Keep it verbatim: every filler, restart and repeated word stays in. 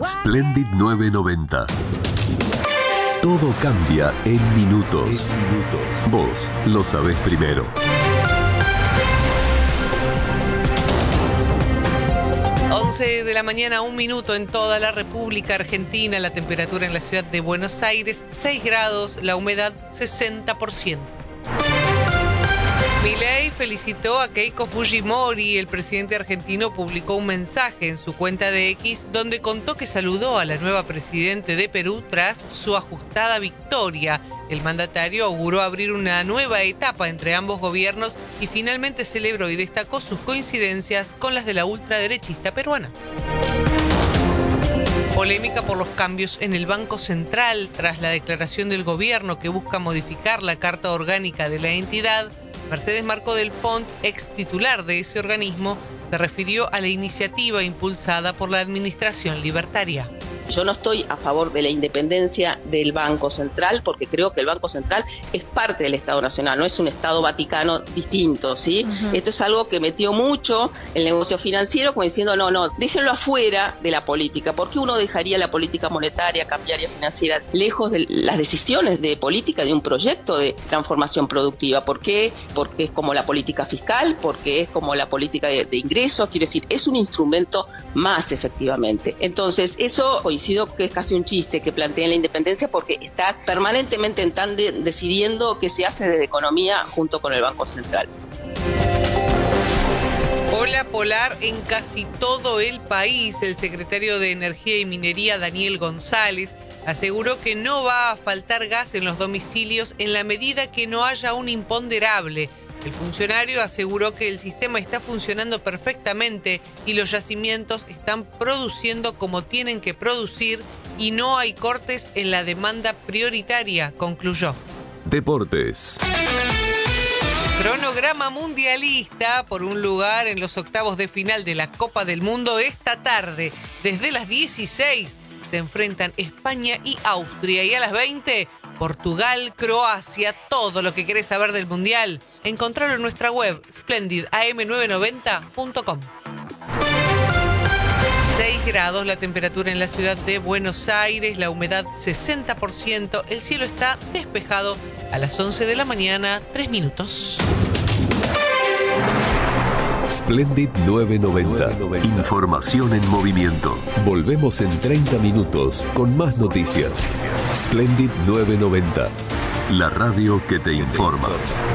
Splendid nueve noventa. Todo cambia en minutos. En minutos. Vos lo sabés primero. once de la mañana, un minuto en toda la República Argentina. La temperatura en la ciudad de Buenos Aires, seis grados, la humedad sesenta por ciento. Milei felicitó a Keiko Fujimori. El presidente argentino publicó un mensaje en su cuenta de X donde contó que saludó a la nueva presidente de Perú tras su ajustada victoria. El mandatario auguró abrir una nueva etapa entre ambos gobiernos y finalmente celebró y destacó sus coincidencias con las de la ultraderechista peruana. Polémica por los cambios en el Banco Central tras la declaración del gobierno que busca modificar la Carta Orgánica de la entidad. Mercedes Marco del Pont, ex titular de ese organismo, se refirió a la iniciativa impulsada por la administración libertaria. Yo no estoy a favor de la independencia del Banco Central porque creo que el Banco Central es parte del Estado Nacional, no es un Estado Vaticano distinto, ¿sí? Uh-huh. Esto es algo que metió mucho el negocio financiero, como diciendo, no, no, déjenlo afuera de la política. ¿Por qué uno dejaría la política monetaria, cambiaria, financiera, lejos de las decisiones de política de un proyecto de transformación productiva? ¿Por qué? Porque es como la política fiscal, porque es como la política de, de ingresos, quiero decir, es un instrumento más efectivamente. Entonces, eso coincido que es casi un chiste que planteen la independencia porque está permanentemente están de, decidiendo qué se hace desde economía junto con el Banco Central. Ola polar en casi todo el país. El secretario de Energía y Minería, Daniel González, aseguró que no va a faltar gas en los domicilios en la medida que no haya un imponderable. El funcionario aseguró que el sistema está funcionando perfectamente y los yacimientos están produciendo como tienen que producir y no hay cortes en la demanda prioritaria, concluyó. Deportes. Cronograma mundialista por un lugar en los octavos de final de la Copa del Mundo esta tarde. Desde las dieciséis se enfrentan España y Austria y a las veinte... Portugal, Croacia, todo lo que querés saber del Mundial. Encontralo en nuestra web, splendid a m nueve noventa punto com. seis grados la temperatura en la ciudad de Buenos Aires, la humedad sesenta por ciento, el cielo está despejado a las once de la mañana, tres minutos. Splendid nueve noventa. Información en movimiento. Volvemos en treinta minutos con más noticias. Splendid nueve noventa. La radio que te informa.